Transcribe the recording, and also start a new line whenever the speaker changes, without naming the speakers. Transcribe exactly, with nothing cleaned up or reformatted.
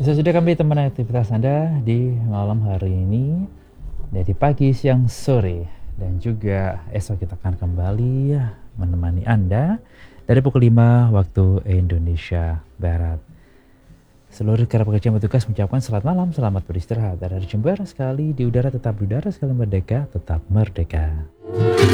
Sesudah kami teman aktivitas Anda di malam hari ini, dari pagi, siang, sore, dan juga esok kita akan kembali menemani Anda dari pukul lima waktu Indonesia Barat. Seluruh kera pekerja yang bertugas mengucapkan selamat malam, selamat beristirahat. Dari Jember sekali di udara tetap di udara, sekali merdeka tetap merdeka.